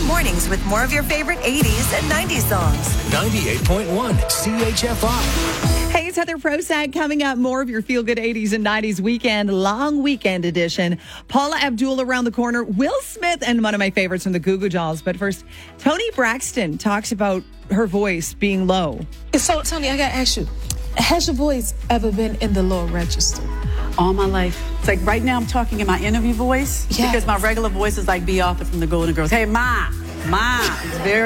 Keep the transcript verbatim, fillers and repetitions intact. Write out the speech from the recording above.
mornings with more of your favorite eighties and nineties songs. ninety-eight point one C H F I. Hey, it's Heather Prosack. Coming up, more of your feel-good eighties and nineties weekend, long weekend edition. Paula Abdul around the corner, Will Smith, and one of my favorites from the Goo Goo Dolls. But first, Toni Braxton talks about her voice being low. So, Toni, I got to ask you, has your voice ever been in the low register? All my life. It's like right now I'm talking in my interview voice Yes. because my regular voice is like B. Arthur from the Golden Girls. Hey, Ma, Ma. It's very